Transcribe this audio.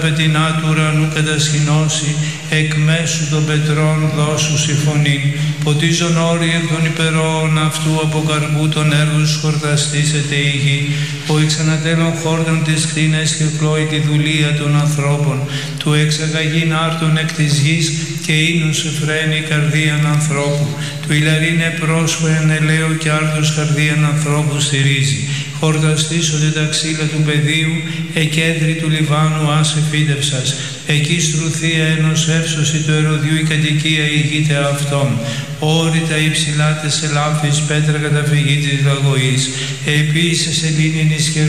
Πετεινά του ουρανού κατασκηνώσει, εκ μέσου των πετρών δώσου συμφωνήν. Ποτίζον όροι εκ των υπερόων αυτού από καρπού των έργων χορταστήσεται η γη. Ο εξανατέλων χόρτων της κτίνες και πλώει τη δουλεία των ανθρώπων. Του εξαγαγήν άρτων εκ της γης και ίνους εφραίνει η καρδίαν ανθρώπου. Του ηλαρίνε πρόσωπο ενελαίο και άρτος καρδίαν ανθρώπου στηρίζει. Χορταστήσονται τα ξύλα του πεδίου, εκέντρη του Λιβάνου άσε φύτευσας. Εκεί στρουθία ενός εύσωση του ερωδιού η κατοικία ηγείται αυτών. Όρητα υψηλά τες ελάφης πέτρα καταφυγή της λαγωής. Επίσης σελήνην